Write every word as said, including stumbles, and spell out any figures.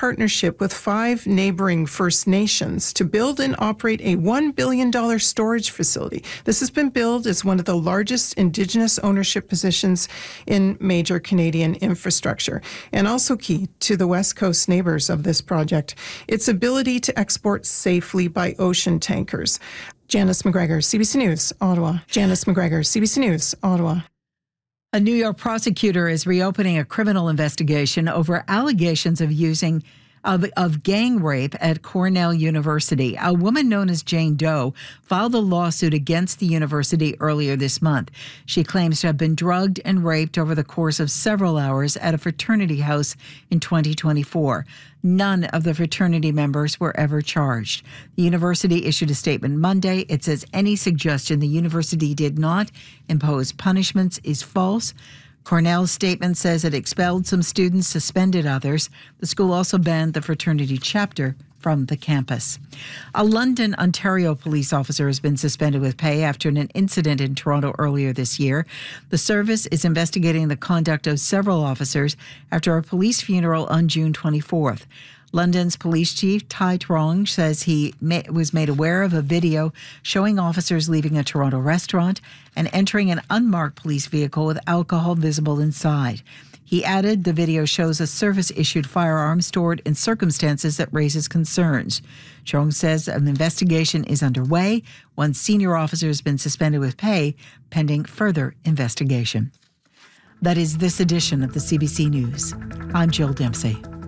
partnership with five neighboring First Nations to build and operate a one billion dollars storage facility. This has been billed as one of the largest Indigenous ownership positions in major Canadian infrastructure, and also key to the West Coast neighbors of this project, its ability to export safely by ocean tankers. Janice McGregor, C B C News, Ottawa. Janice McGregor, C B C News, Ottawa. A New York prosecutor is reopening a criminal investigation over allegations of using Of, of gang rape at Cornell University. A woman known as Jane Doe filed a lawsuit against the university earlier this month. She claims to have been drugged and raped over the course of several hours at a fraternity house in twenty twenty-four. None of the fraternity members were ever charged. The university issued a statement Monday. It says any suggestion the university did not impose punishments is false. Cornell's statement says it expelled some students, suspended others. The school also banned the fraternity chapter from the campus. A London, Ontario police officer has been suspended with pay after an incident in Toronto earlier this year. The service is investigating the conduct of several officers after a police funeral on June twenty-fourth. London's police chief, Tai Trong, says he was made aware of a video showing officers leaving a Toronto restaurant and entering an unmarked police vehicle with alcohol visible inside. He added the video shows a service-issued firearm stored in circumstances that raises concerns. Trong says an investigation is underway. One senior officer has been suspended with pay pending further investigation. That is this edition of the C B C News. I'm Jill Dempsey.